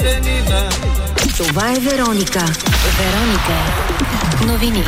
Това е Вероника. Вероника е. Новини.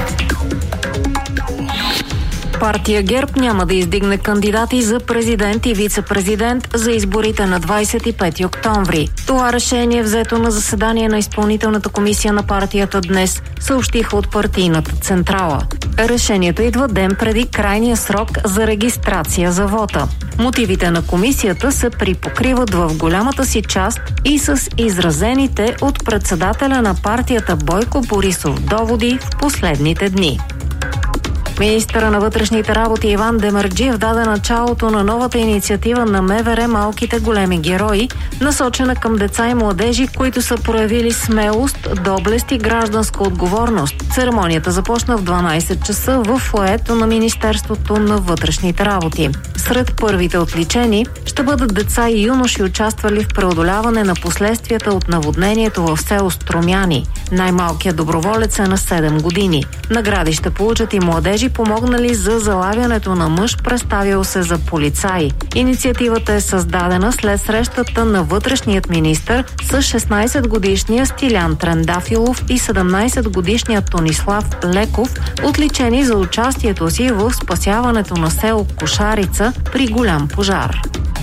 Партия ГЕРБ няма да издигне кандидати за президент и вице-президент за изборите на 25 октомври. Това решение е взето на заседание на изпълнителната комисия на партията днес, съобщиха от партийната централа. Решението идва ден преди крайния срок за регистрация за вота. Мотивите на комисията се припокриват в голямата си част и с изразените от председателя на партията Бойко Борисов доводи в последните дни. Министъра на вътрешните работи Иван Демерджиев даде началото на новата инициатива на МВР «Малките големи герои», насочена към деца и младежи, които са проявили смелост, доблест и гражданска отговорност. Церемонията започна в 12 часа в фоайето на Министерството на вътрешните работи. Сред първите отличени ще бъдат деца и юноши, участвали в преодоляване на последствията от наводнението в село Струмяни. Най-малкият доброволец е на 7 години. Награди ще получат и младежи, помогнали за залавянето на мъж, представил се за полицай. Инициативата е създадена след срещата на вътрешният министър с 16-годишния Стилян Трендафилов и 17-годишния Тонислав Леков, отличени за участието си в спасяването на село Кошарица при голям пожар.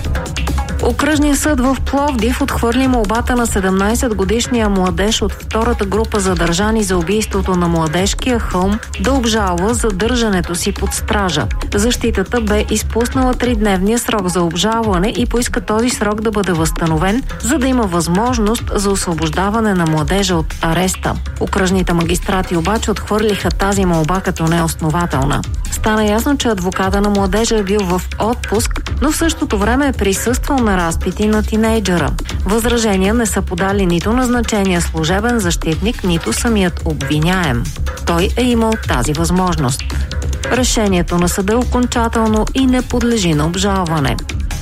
Окръжният съд в Пловдив отхвърли молбата на 17-годишния младеж от втората група задържани за убийството на Младежкия хълм да обжалва задържането си под стража. Защитата бе изпуснала 3-дневния срок за обжалване и поиска този срок да бъде възстановен, за да има възможност за освобождаване на младежа от ареста. Окръжните магистрати обаче отхвърлиха тази молба като неоснователна. Стана ясно, че адвоката на младежа е бил в отпуск, но в същото време е присъствал на разпити на тинейджъра. Възражения не са подали нито назначения служебен защитник, нито самият обвиняем. Той е имал тази възможност. Решението на съда е окончателно и не подлежи на обжалване.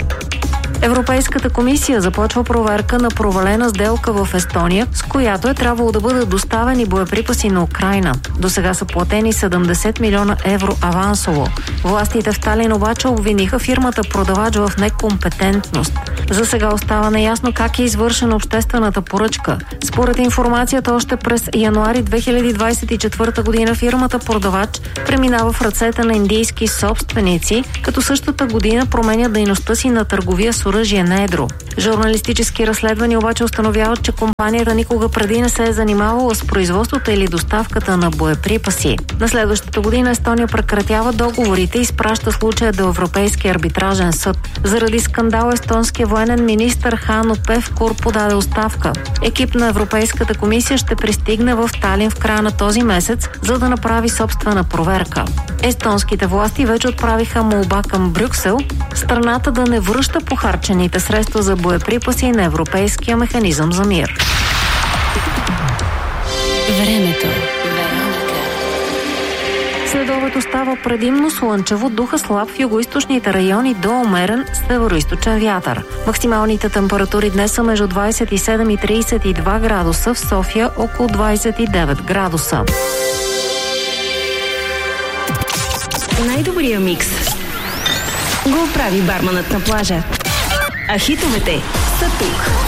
Европейската комисия започва проверка на провалена сделка в Естония, с която е трябвало да бъдат доставени боеприпаси на Украйна. До сега са платени 70 милиона евро авансово. Властите в Талин обаче обвиниха фирмата продавач в некомпетентност. За сега остава неясно как е извършена обществената поръчка. Според информацията, още през януари 2024 година фирмата продавач преминава в ръцете на индийски собственици, като същата година променя дейността си на търговия с оръжие на едро. Журналистически разследвания обаче установяват, че компанията никога преди не се е занимавала с производството или доставката на боеприпаси. На следващата година Естония прекратява договорите и изпраща случая до Европейския арбитражен съд. Заради скандал естонският военен министър Хано Певкур подаде оставка. Екип на Европейската комисия ще пристигне в Талин в края на този месец, за да направи собствена проверка. Естонските власти вече отправиха молба към Брюксел страната да не връща похарчените средства за боеприпаси на Европейския механизъм за мир. Времето. Следобед става предимно слънчево, духа слаб в югоизточните райони до умерен североизточен вятър. Максималните температури днес са между 27 и 32 градуса, в София около 29 градуса. Най-добрия микс го прави барманът на плажа. А хитовете са тук.